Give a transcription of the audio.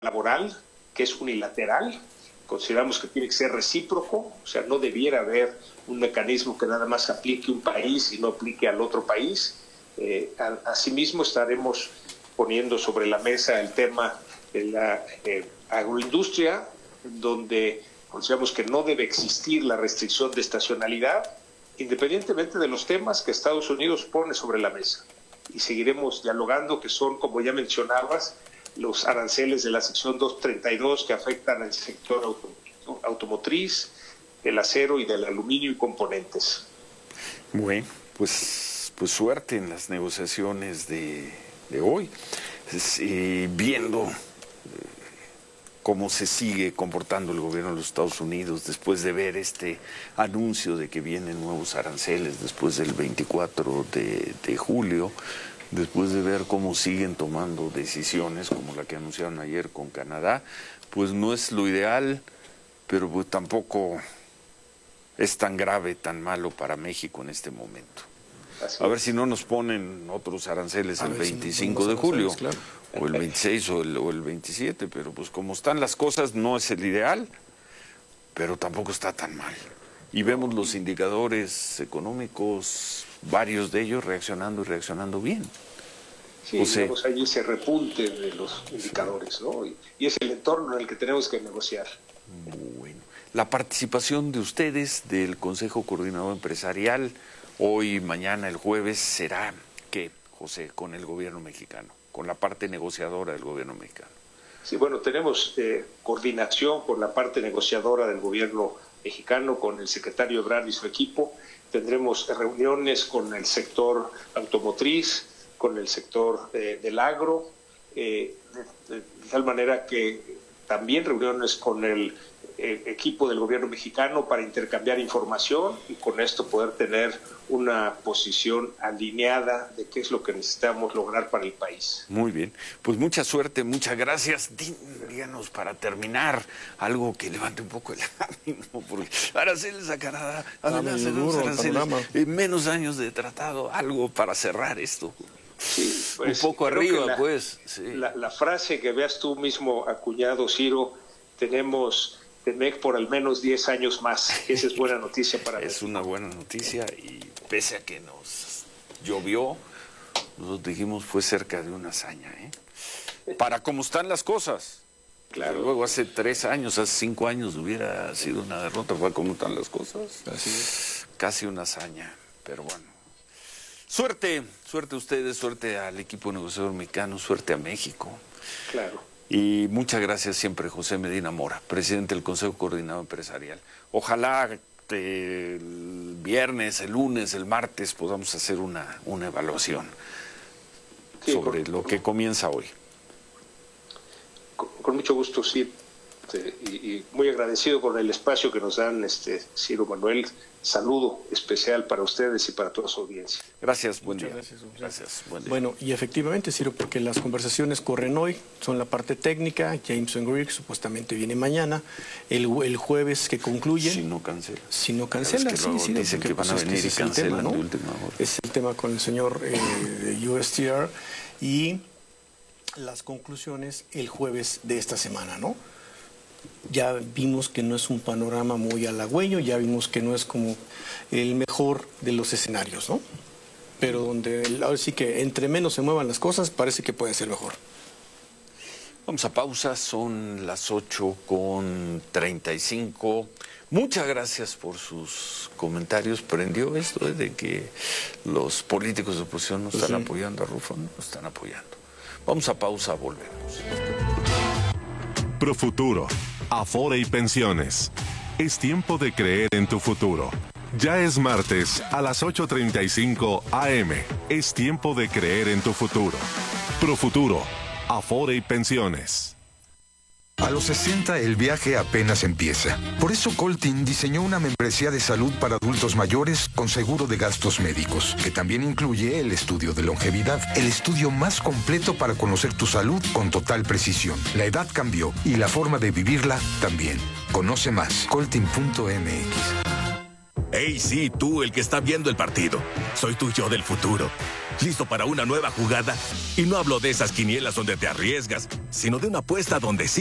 laboral, que es unilateral. Consideramos que tiene que ser recíproco, o sea, no debiera haber un mecanismo que nada más aplique un país y no aplique al otro país. Asimismo, estaremos poniendo sobre la mesa el tema de la agroindustria, donde consideramos que no debe existir la restricción de estacionalidad, independientemente de los temas que Estados Unidos pone sobre la mesa. Y seguiremos dialogando, que son, como ya mencionabas, los aranceles de la sección 232 que afectan al sector automotriz, el acero y del aluminio y componentes. Bueno, pues suerte en las negociaciones de hoy, viendo cómo se sigue comportando el gobierno de los Estados Unidos después de ver este anuncio de que vienen nuevos aranceles después del 24 de julio, después de ver cómo siguen tomando decisiones como la que anunciaron ayer con Canadá. Pues no es lo ideal, pero pues tampoco es tan grave, tan malo para México en este momento. A ver si no nos ponen otros aranceles el 25 de julio, claro, o el 26 o el 27, pero pues como están las cosas no es el ideal, pero tampoco está tan mal. Y vemos los indicadores económicos, varios de ellos reaccionando y reaccionando bien. Sí, vemos allí ese repunte de los indicadores, ¿no? Y es el entorno en el que tenemos que negociar. Bueno, la participación de ustedes del Consejo Coordinador Empresarial hoy, mañana, el jueves, será ¿qué, José, con el gobierno mexicano, con la parte negociadora del gobierno mexicano? Sí, bueno, tenemos coordinación con la parte negociadora del gobierno mexicano, con el secretario Ebrard y su equipo. Tendremos reuniones con el sector automotriz, con el sector del agro, de tal manera que también reuniones con el equipo del gobierno mexicano para intercambiar información y con esto poder tener una posición alineada de qué es lo que necesitamos lograr para el país. Muy bien, pues mucha suerte, muchas gracias. Díganos para terminar algo que levante un poco el ánimo, porque aranceles a Canadá, menos años de tratado, algo para cerrar esto. Sí, pues, un poco arriba, pues. Sí. La frase que veas tú mismo acuñado, Ciro, tenemos TEMEC por al menos 10 años más. Esa es buena noticia para mí. Es una buena noticia y pese a que nos llovió, nosotros dijimos fue cerca de una hazaña, para cómo están las cosas. Claro. Pero luego hace 3 años, hace 5 años hubiera sido una derrota, fue cómo están las cosas. Así es. Casi una hazaña, pero bueno. Suerte a ustedes, suerte al equipo negociador mexicano, suerte a México. Claro. Y muchas gracias siempre, José Medina Mora, presidente del Consejo Coordinador Empresarial. Ojalá el viernes, el lunes, el martes podamos hacer una evaluación sobre lo que comienza hoy. Con mucho gusto, sí. Y muy agradecido con el espacio que nos dan, Ciro Manuel. Saludo especial para ustedes y para toda su audiencia. Gracias, buen día. Gracias, buen día. Bueno, y efectivamente, Ciro, porque las conversaciones corren hoy, son la parte técnica. Jameson Greer supuestamente viene mañana, el jueves que concluyen. Si no cancela. Si no cancela, sí, dicen que van a venir y cancelan de última hora. Es el tema con el señor de USTR y las conclusiones el jueves de esta semana, ¿no? Ya vimos que no es un panorama muy halagüeño, ya vimos que no es como el mejor de los escenarios, ¿no? Pero donde ahora sí que entre menos se muevan las cosas, parece que puede ser mejor. Vamos a pausa, son las 8:35. Muchas gracias por sus comentarios. Prendió esto de que los políticos de oposición no están apoyando a Rufo, no están apoyando. Vamos a pausa, volvemos. Profuturo, Afore y Pensiones. Es tiempo de creer en tu futuro. Ya es martes a las 8:35 AM. Es tiempo de creer en tu futuro. Profuturo, Afore y Pensiones. A los 60 el viaje apenas empieza. Por eso Coltin diseñó una membresía de salud para adultos mayores con seguro de gastos médicos, que también incluye el estudio de longevidad, el estudio más completo para conocer tu salud con total precisión. La edad cambió y la forma de vivirla también. Conoce más, coltin.mx. Hey, sí, tú, el que está viendo el partido. Soy tu yo del futuro. ¿Listo para una nueva jugada? Y no hablo de esas quinielas donde te arriesgas, sino de una apuesta donde sí